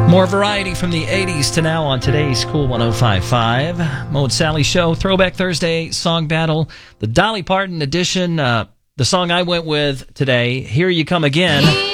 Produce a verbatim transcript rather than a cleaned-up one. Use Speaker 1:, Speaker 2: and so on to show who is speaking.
Speaker 1: More variety from the eighties to now on today's Cool one oh five point five. Mo and Sally Show, Throwback Thursday, Song Battle, the Dolly Parton edition. Uh, the song I went with today, Here You Come Again.